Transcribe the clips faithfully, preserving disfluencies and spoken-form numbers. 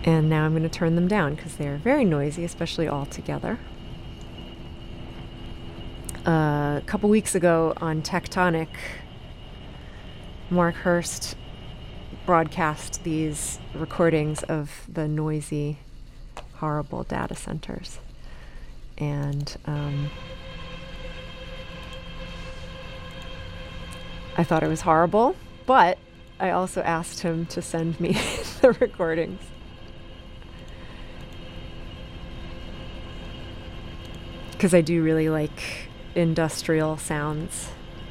And now I'm going to turn them down because they are very noisy, especially all together. Uh, a couple weeks ago on Tectonic, Mark Hurst broadcast these recordings of the noisy, horrible data centers. And um, I thought it was horrible, but I also asked him to send me the recordings. Because I do really like industrial sounds.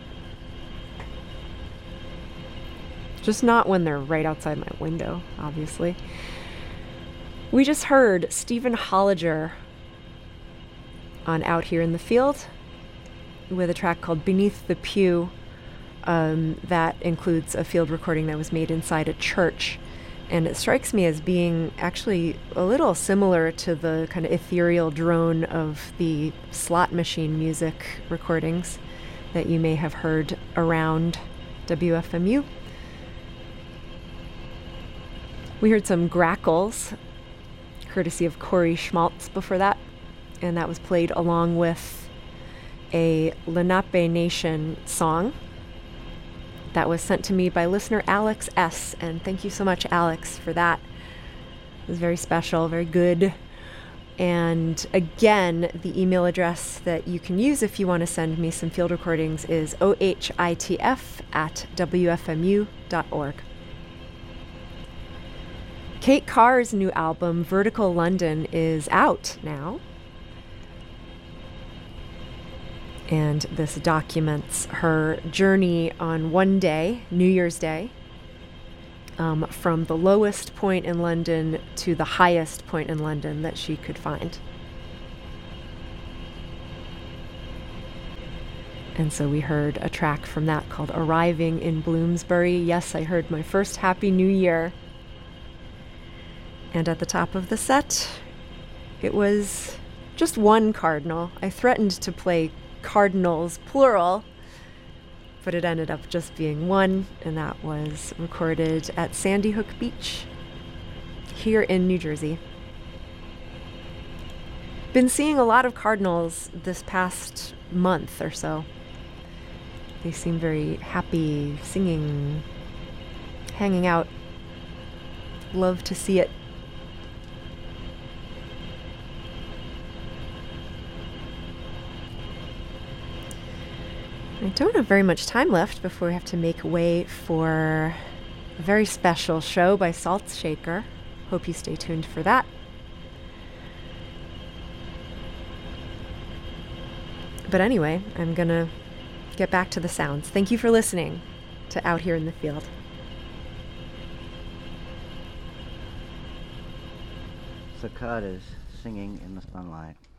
Just not when they're right outside my window, obviously. We just heard Stephen Holliger on Out Here in the Field with a track called Beneath the Pew. Um, that includes a field recording that was made inside a church. And it strikes me as being actually a little similar to the kind of ethereal drone of the slot machine music recordings that you may have heard around W F M U. We heard some Grackles, courtesy of Corey Schmaltz before that, and that was played along with a Lenape Nation song that was sent to me by listener Alex S. And thank you so much, Alex, for that. It was very special, very good. And again, the email address that you can use if you want to send me some field recordings is ohitf at w f m u dot org. Kate Carr's new album, Vertical London, is out now. And this documents her journey on one day, New Year's Day, um, from the lowest point in London to the highest point in London that she could find. And so we heard a track from that called Arriving in Bloomsbury. Yes, I heard my first Happy New Year. And at the top of the set, it was just one cardinal. I threatened to play cardinals, plural, but it ended up just being one, and that was recorded at Sandy Hook Beach here in New Jersey. Been seeing a lot of cardinals this past month or so. They seem very happy, singing, hanging out. Love to see it. I don't have very much time left before we have to make way for a very special show by Salt Shaker. Hope you stay tuned for that. But anyway, I'm gonna get back to the sounds. Thank you for listening to Out Here in the Field. Cicadas singing in the sunlight.